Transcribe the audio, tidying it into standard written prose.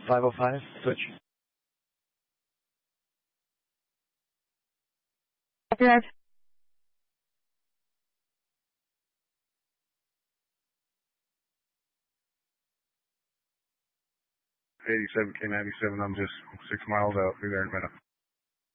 505, switch. Drive. 87 K97, I'm just 6 miles out. Be there in a minute.